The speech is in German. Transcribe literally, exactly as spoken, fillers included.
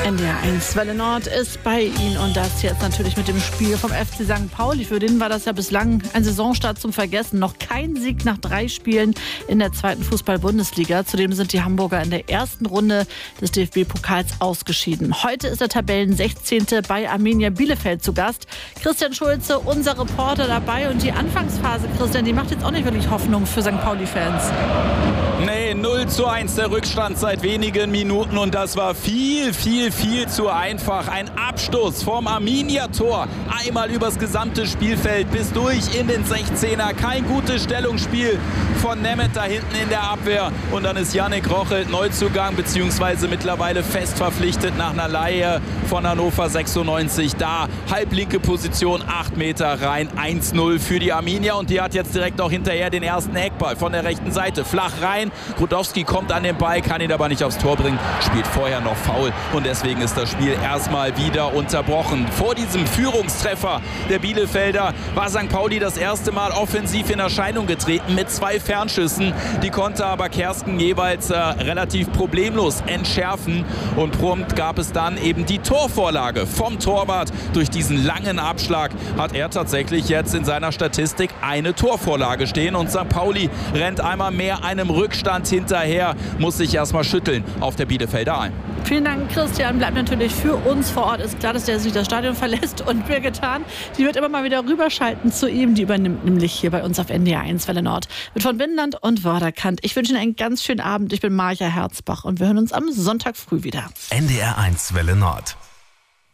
N D R eins Welle Nord ist bei Ihnen und das jetzt natürlich mit dem Spiel vom F C Sankt Pauli. Für den war das ja bislang ein Saisonstart zum Vergessen. Noch kein Sieg nach drei Spielen in der zweiten Fußball-Bundesliga. Zudem sind die Hamburger in der ersten Runde des D F B-Pokals ausgeschieden. Heute ist der Tabellensechzehnte bei Arminia Bielefeld zu Gast. Christian Schulze, unser Reporter, dabei. Und die Anfangsphase, Christian, die macht jetzt auch nicht wirklich Hoffnung für Sankt Pauli-Fans. Nee, null zu eins der Rückstand seit wenigen Minuten und das war viel, viel, viel zu einfach. Ein Abstoß vom Arminia-Tor, einmal übers gesamte Spielfeld bis durch in den sechzehner. Kein gutes Stellungsspiel von Nemeth da hinten in der Abwehr. Und dann ist Yannick Rochelt Neuzugang, beziehungsweise mittlerweile fest verpflichtet nach einer Leihe von Hannover sechsundneunzig. Da halblinke Position, acht Meter rein, eins null für die Arminia. Und die hat jetzt direkt auch hinterher den ersten Eckball von der rechten Seite. Flach rein, Rudowski kommt an den Ball, kann ihn aber nicht aufs Tor bringen, spielt vorher noch faul und deswegen ist das Spiel erstmal wieder unterbrochen. Vor diesem Führungstreffer der Bielefelder war Sankt Pauli das erste Mal offensiv in Erscheinung getreten mit zwei Fernschüssen. Die konnte aber Kersten jeweils äh, relativ problemlos entschärfen und prompt gab es dann eben die Torvorlage vom Torwart. Durch diesen langen Abschlag hat er tatsächlich jetzt in seiner Statistik eine Torvorlage stehen und Sankt Pauli rennt einmal mehr einem Rückstand hinterher, muss sich erstmal schütteln auf der Bielefelder ein. Vielen Dank, Christian. Bleibt natürlich für uns vor Ort. Ist klar, dass der sich das Stadion verlässt. Und Birgit Hahn, die wird immer mal wieder rüberschalten zu ihm. Die übernimmt nämlich hier bei uns auf N D R eins Welle Nord. Wird von Binnenland und Vorderkant. Ich wünsche Ihnen einen ganz schönen Abend. Ich bin Marja Herzbach und wir hören uns am Sonntag früh wieder. N D R eins Welle Nord.